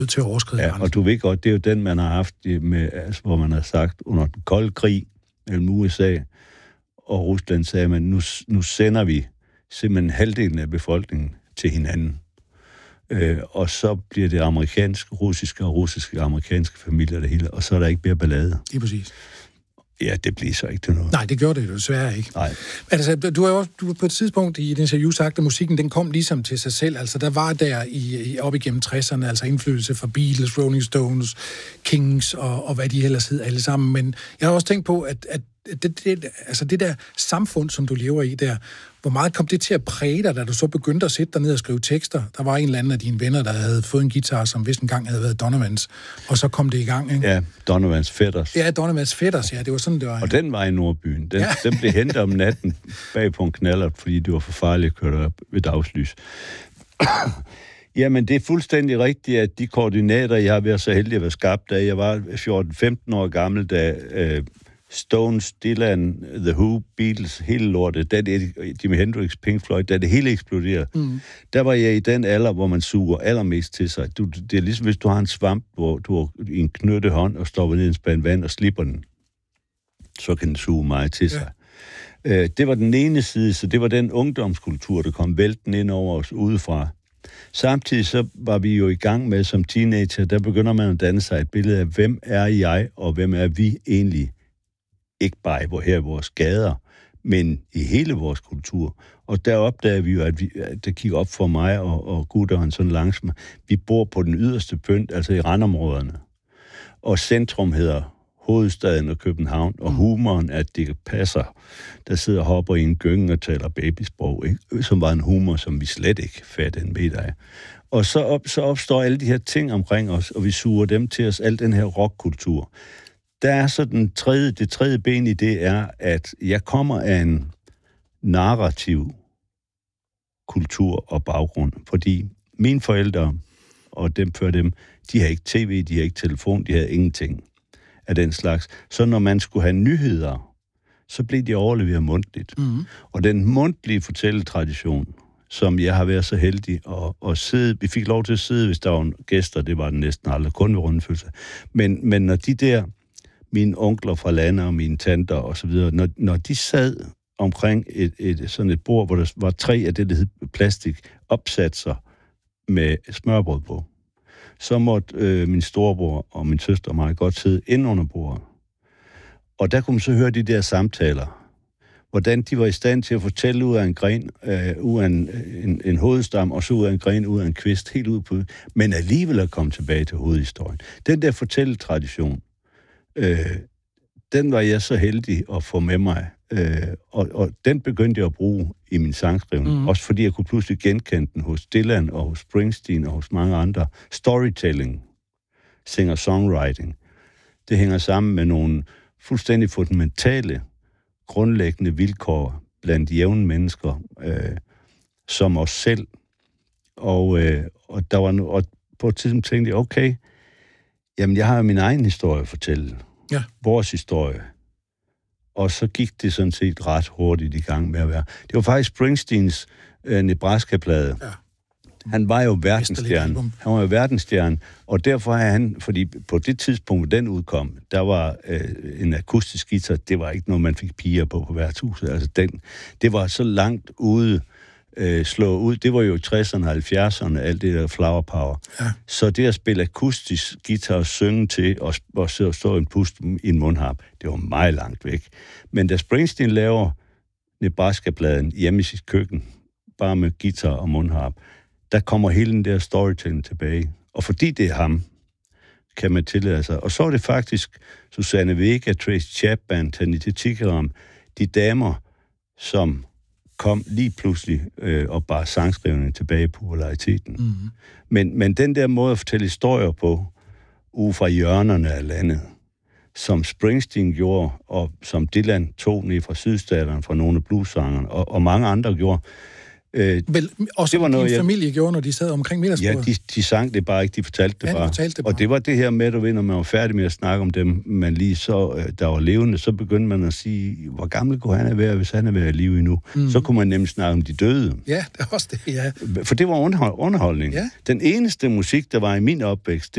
til at overskride grænsen. Og du ved godt, det er jo den, man har haft med, altså, hvor man har sagt, under den kolde krig mellem USA og Rusland, sagde man, nu sender vi simpelthen halvdelen af befolkningen til hinanden. Og så bliver det russiske familier det hele, og så er der ikke mere ballade. Det er præcis. Ja, det bliver så ikke til noget. Nej, det gjorde det jo desværre ikke. Nej. Altså, du har på et tidspunkt i et interview sagt, at musikken den kom ligesom til sig selv. Altså, der var der op igennem 60'erne, altså indflydelse fra Beatles, Rolling Stones, Kings og hvad de ellers hed alle sammen. Men jeg har også tænkt på, at det der samfund, som du lever i der, hvor meget kom det til at præge dig, da du så begyndte at sætte dig ned og skrive tekster? Der var en eller anden af dine venner, der havde fået en guitar, som vist engang havde været Donovans, og så kom det i gang, ikke? Ja, Donovans Fætters. Ja, Donovans Fætters, ja, det var sådan, det var. Og den var i Nordbyen. Den blev hentet om natten bag på en knallert, fordi det var for farligt at køre op ved dagslys. Jamen, det er fuldstændig rigtigt, at de koordinater, jeg har været så heldig at være skabt, da jeg var 14-15 år gammel, da Stones, Dylan, The Who, Beatles, hele lortet, da Jimi Hendrix, Pink Floyd, da det hele eksploderede, der var jeg i den alder, hvor man suger allermest til sig. Det er ligesom, hvis du har en svamp, hvor du har i en knytte hånd og stopper ned i en spand vand og slipper den, så kan den suge meget til sig. Ja. Det var den ene side, så det var den ungdomskultur, der kom vælten ind over os udefra. Samtidig så var vi jo i gang med, som teenager, der begynder man at danne sig et billede af, hvem er jeg, og hvem er vi egentlig? Ikke bare her i vores gader, men i hele vores kultur. Og der opdager vi jo, at det kigger op for mig og gutteren sådan langsomt. Vi bor på den yderste pynt, altså i randområderne. Og centrum hedder hovedstaden og København, og humoren, at det passer. Der sidder og hopper i en gynge og taler babysprog, ikke? Som var en humor, som vi slet ikke fattede en meter af. Og så opstår alle de her ting omkring os, og vi suger dem til os, al den her rockkultur. Der er så det tredje ben i det er, at jeg kommer af en narrativ kultur og baggrund, fordi mine forældre og dem før dem, de har ikke tv, de har ikke telefon, de havde ingenting af den slags. Så når man skulle have nyheder, så blev de overleveret mundtligt. Mm-hmm. Og den mundtlige fortælletradition, som jeg har været så heldig at sidde, vi fik lov til at sidde, hvis der var gæster, det var den næsten aldrig, kun ved rundfødsel. Men når de der, mine onkler fra landet og mine tanter og så videre, når de sad omkring sådan et bord, hvor der var 3 af det, der hed plastik, opsatser med smørbrød på, så måtte min storebror og min søster og mig godt sidde inde under bordet. Og der kunne man så høre de der samtaler, hvordan de var i stand til at fortælle ud af en gren, ud af en hovedstam, og så ud af en gren, ud af en kvist, helt ud på, men alligevel at komme tilbage til hovedhistorien. Den der fortælletradition, den var jeg så heldig at få med mig, og den begyndte jeg at bruge i min sangskrivning, også fordi jeg kunne pludselig genkende den hos Dylan og hos Springsteen og hos mange andre. Storytelling, singer-songwriting, det hænger sammen med nogle fuldstændig fundamentale, grundlæggende vilkår blandt jævne mennesker, som os selv. Og der var og på et tidspunkt tænkte jeg, okay, jamen jeg har min egen historie at fortælle. Ja. Vores historie. Og så gik det sådan set ret hurtigt i gang med at være. Det var faktisk Springsteens Nebraska-plade. Ja. Han var jo verdensstjerne. Og derfor er han, fordi på det tidspunkt, hvor den udkom, der var en akustisk guitar, det var ikke noget, man fik piger på værtshuset. Altså det var så langt ude, slå ud. Det var jo i 60'erne og 70'erne, alt det der flower power. Ja. Så det at spille akustisk guitar og synge til, og stå en pust i en mundharp, det var meget langt væk. Men da Springsteen laver Nebraska-pladen hjemme i sit køkken, bare med guitar og mundharp, der kommer hele den der storytelling tilbage. Og fordi det er ham, kan man tillade sig. Og så er det faktisk Susanne Vega, Tracy Chapman, Tanita Tikaram, de damer, som kom lige pludselig og bare sangskrivning tilbage på populariteten. Mm-hmm. Men den der måde at fortælle historier på, ude fra hjørnerne af landet, som Springsteen gjorde, og som Dylan tog ned fra sydstaterne, fra nogle af bluessangerne, og mange andre gjorde. Også det var noget, din familie gjorde, når de sad omkring middagsbordet? Ja, de sang det bare ikke, de fortalte det bare. Og det var det her med, at når man var færdig med at snakke om dem, man lige så, der var levende, så begyndte man at sige, hvor gammel kunne han være, hvis han er været i live endnu. Så kunne man nemlig snakke om de døde. Ja, det var også det, ja. For det var underholdning. Ja. Den eneste musik, der var i min opvækst,